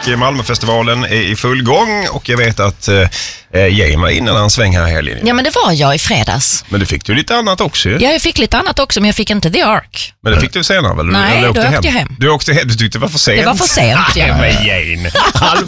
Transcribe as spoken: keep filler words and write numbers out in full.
Malmöfestivalen är i full gång och jag vet att eh, Jane var innan en sväng här i helgen. Ja, men det var jag i fredags. Men du fick du lite annat också. Ja, jag fick lite annat också, men jag fick inte The Ark. Men det fick du senare väl? Nej, Eller då åkte hem? jag hem. Du åkte hem, du tyckte det var för sent. Det var för sent, ja. Nej, men Jane. Halv